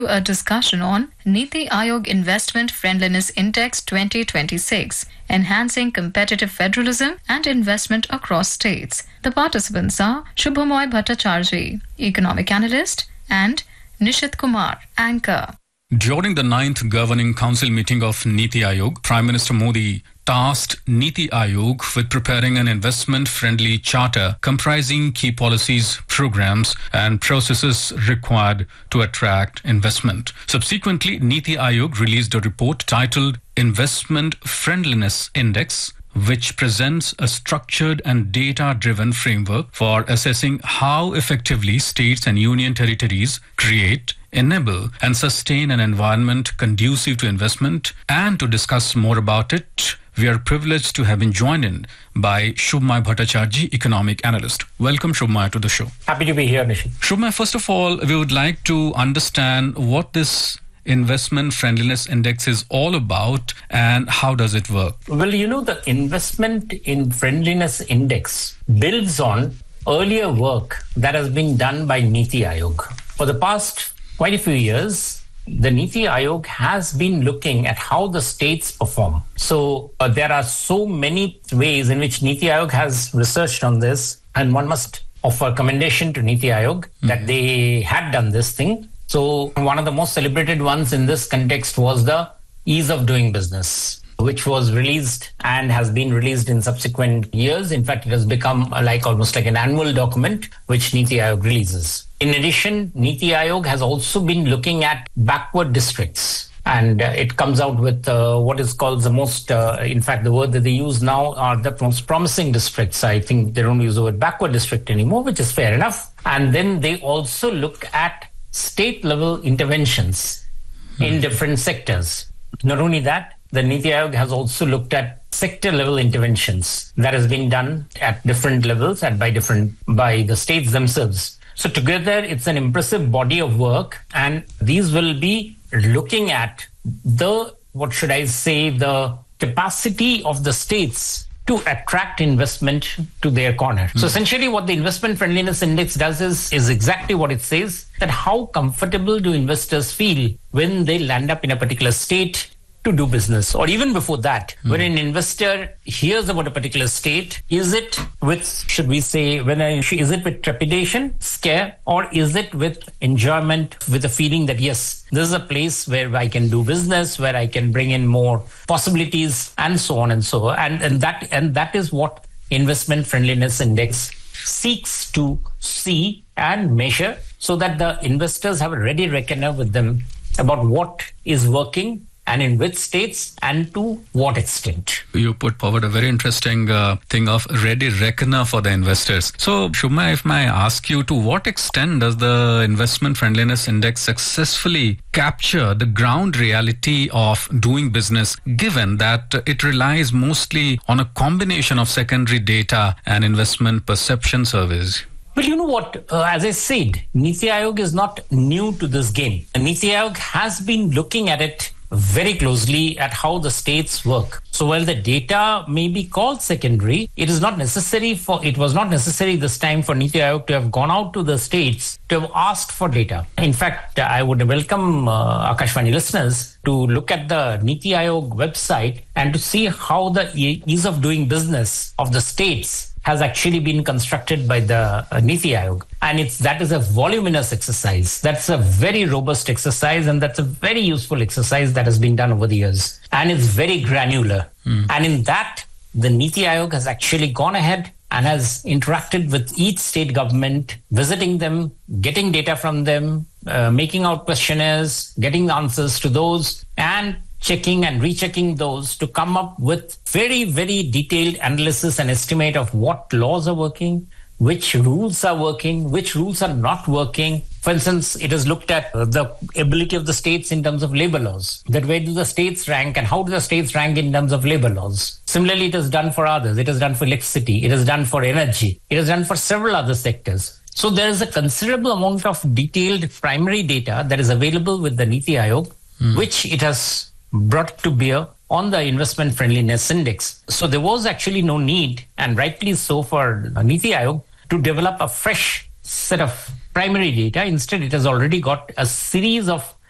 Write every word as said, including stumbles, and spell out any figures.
A discussion on Niti Aayog Investment Friendliness Index twenty twenty-six, Enhancing Competitive Federalism and Investment Across States. The participants are Shubhamoy Bhattacharjee, Economic Analyst, and Nishit Kumar, Anchor. During the ninth Governing Council meeting of Niti Aayog, Prime Minister Modi tasked Niti Aayog with preparing an investment-friendly charter comprising key policies, programs and processes required to attract investment. Subsequently, Niti Aayog released a report titled Investment Friendliness Index, which presents a structured and data-driven framework for assessing how effectively states and union territories create, enable and sustain an environment conducive to investment. And to discuss more about it, we are privileged to have been joined in by Shubhamoy Bhattacharjee, Economic Analyst. Welcome, Shubhamoy, to the show. Happy to be here, Nishi. Shubhamoy, first of all, we would like to understand what this Investment Friendliness Index is all about and how does it work? Well, you know, the Investment in Friendliness Index builds on earlier work that has been done by Niti Aayog. For the past quite a few years, the Niti Aayog has been looking at how the states perform. So uh, there are so many ways in which Niti Aayog has researched on this, and one must offer commendation to Niti Aayog mm-hmm. that they had done this thing. So one of the most celebrated ones in this context was the Ease of Doing Business, which was released and has been released in subsequent years. In fact, it has become like almost like an annual document which Niti Aayog releases. In addition, Niti Aayog has also been looking at backward districts. And uh, it comes out with uh, what is called the most, uh, in fact, the word that they use now are the most promising districts. I think they don't use the word backward district anymore, which is fair enough. And then they also look at state-level interventions hmm. in different sectors. Not only that, the Niti Aayog has also looked at sector-level interventions that has been done at different levels and by different by the states themselves. So together, it's an impressive body of work, and these will be looking at the, what should I say, the capacity of the states to attract investment to their corner. Mm. So essentially what the Investment Friendliness Index does is, is exactly what it says, that how comfortable do investors feel when they land up in a particular state to do business, or even before that, mm. when an investor hears about a particular state, is it with, should we say, when I, is it with trepidation, scare, or is it with enjoyment, with a feeling that, yes, this is a place where I can do business, where I can bring in more possibilities, and so on and so on. And, and that and that is what Investment Friendliness Index seeks to see and measure, so that the investors have a ready reckoner with them about what is working and in which states and to what extent. You put forward a very interesting uh, thing of ready reckoner for the investors. So, Shubhamoy, if I ask you, to what extent does the Investment Friendliness Index successfully capture the ground reality of doing business, given that it relies mostly on a combination of secondary data and investment perception surveys? Well, you know what, uh, as I said, Niti Aayog is not new to this game. Niti Aayog has been looking at it very closely at how the states work. So while the data may be called secondary, it is not necessary for, it was not necessary this time for Niti Aayog to have gone out to the states to have asked for data. In fact, I would welcome uh, Akashvani listeners to look at the Niti Aayog website and to see how the ease of doing business of the states has actually been constructed by the uh, Niti Aayog. And it's that is a voluminous exercise. That's a very robust exercise, and that's a very useful exercise that has been done over the years. And it's very granular. Mm. And in that, the Niti Aayog has actually gone ahead and has interacted with each state government, visiting them, getting data from them, uh, making out questionnaires, getting answers to those, and checking and rechecking those to come up with very, very detailed analysis and estimate of what laws are working, which rules are working, which rules are not working. For instance, it has looked at the ability of the states in terms of labor laws, that where do the states rank and how do the states rank in terms of labor laws. Similarly, it is done for others. It is done for electricity. It is done for energy. It is done for several other sectors. So there is a considerable amount of detailed primary data that is available with the Niti Aayog, mm. which it has brought to bear on the Investment Friendliness Index. So there was actually no need, and rightly so, for Niti Aayog to develop a fresh set of primary data. Instead, it has already got a series of